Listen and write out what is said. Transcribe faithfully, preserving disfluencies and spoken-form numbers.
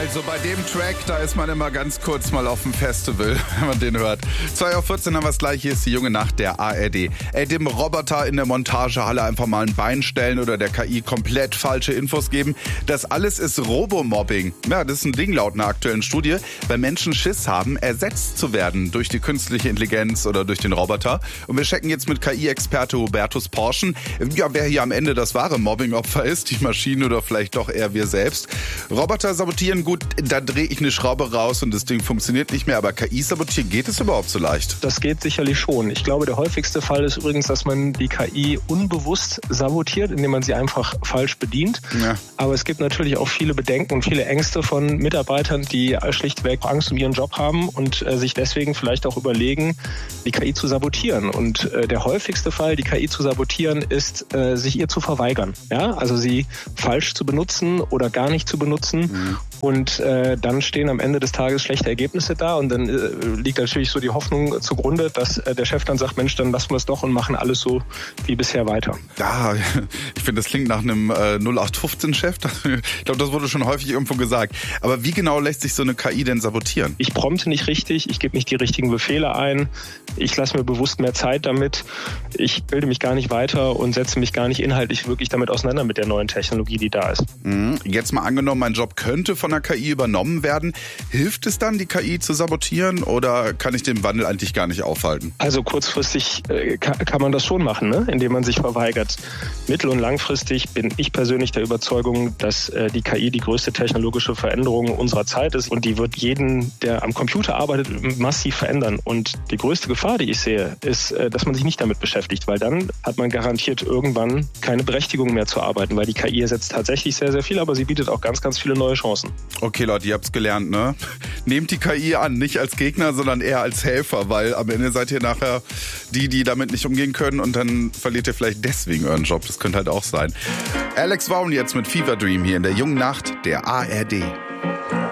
Also bei dem Track, da ist man immer ganz kurz mal auf dem Festival, wenn man den hört. zwei Uhr vierzehn haben wir es gleich, hier ist die junge Nacht der A R D. Ey, dem Roboter in der Montagehalle einfach mal ein Bein stellen oder der K I komplett falsche Infos geben, das alles ist Robomobbing. Ja, das ist ein Ding laut einer aktuellen Studie, weil Menschen Schiss haben, ersetzt zu werden durch die künstliche Intelligenz oder durch den Roboter. Und wir checken jetzt mit K I-Experte Hubertus Porschen, ja, wer hier am Ende das wahre Mobbing-Opfer ist, die Maschine oder vielleicht doch eher wir selbst. Roboter sabotieren, gut, da drehe ich eine Schraube raus und das Ding funktioniert nicht mehr, aber K I sabotieren, geht es überhaupt so leicht? Das geht sicherlich schon. Ich glaube, der häufigste Fall ist übrigens, dass man die K I unbewusst sabotiert, indem man sie einfach falsch bedient. Ja. Aber es gibt natürlich auch viele Bedenken und viele Ängste von Mitarbeitern, die schlichtweg Angst um ihren Job haben und äh, sich deswegen vielleicht auch überlegen, die K I zu sabotieren. Und äh, der häufigste Fall, die K I zu sabotieren, ist, äh, sich ihr zu verweigern. Ja? Also sie falsch zu benutzen oder gar nicht zu benutzen. Mhm. Und äh, dann stehen am Ende des Tages schlechte Ergebnisse da und dann äh, liegt natürlich so die Hoffnung zugrunde, dass äh, der Chef dann sagt, Mensch, dann lassen wir es doch und machen alles so wie bisher weiter. Ja, ich finde, das klingt nach einem äh, null acht fünfzehn-Chef. Ich glaube, das wurde schon häufig irgendwo gesagt. Aber wie genau lässt sich so eine K I denn sabotieren? Ich prompte nicht richtig, ich gebe nicht die richtigen Befehle ein, ich lasse mir bewusst mehr Zeit damit, ich bilde mich gar nicht weiter und setze mich gar nicht inhaltlich wirklich damit auseinander mit der neuen Technologie, die da ist. Mhm. Jetzt mal angenommen, mein Job könnte von der K I übernommen werden. Hilft es dann, die K I zu sabotieren oder kann ich den Wandel eigentlich gar nicht aufhalten? Also kurzfristig äh, kann, kann man das schon machen, ne? Indem man sich verweigert. Mittel- und langfristig bin ich persönlich der Überzeugung, dass äh, die K I die größte technologische Veränderung unserer Zeit ist und die wird jeden, der am Computer arbeitet, massiv verändern. Und die größte Gefahr, die ich sehe, ist, äh, dass man sich nicht damit beschäftigt, weil dann hat man garantiert irgendwann keine Berechtigung mehr zu arbeiten, weil die K I ersetzt tatsächlich sehr, sehr viel, aber sie bietet auch ganz, ganz viele neue Chancen. Okay, Leute, ihr habt's gelernt, ne? Nehmt die K I an, nicht als Gegner, sondern eher als Helfer, weil am Ende seid ihr nachher die, die damit nicht umgehen können und dann verliert ihr vielleicht deswegen euren Job. Das könnte halt auch sein. Alex Vaughn jetzt mit Fever Dream hier in der jungen Nacht der A R D.